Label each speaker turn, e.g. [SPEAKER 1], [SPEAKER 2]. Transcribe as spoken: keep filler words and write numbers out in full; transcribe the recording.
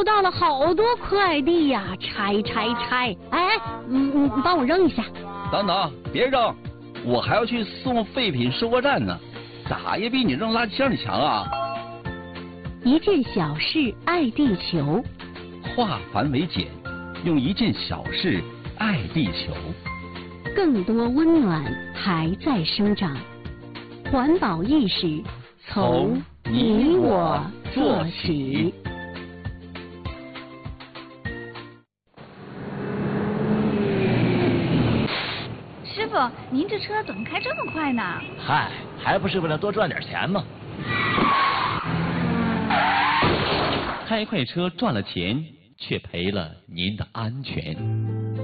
[SPEAKER 1] 收到了好多快递呀，拆拆拆！哎，嗯，你帮我扔一下。
[SPEAKER 2] 等等，别扔，我还要去送废品收购站呢，咋也比你扔垃圾箱里强啊！
[SPEAKER 1] 一件小事爱地球，
[SPEAKER 2] 化繁为简，用一件小事爱地球。
[SPEAKER 1] 更多温暖还在生长，环保意识从你我做起。
[SPEAKER 3] 师傅，您这车怎么开这么快呢？
[SPEAKER 4] 嗨，还不是为了多赚点钱吗？
[SPEAKER 5] 开快车赚了钱，却赔了您的安全。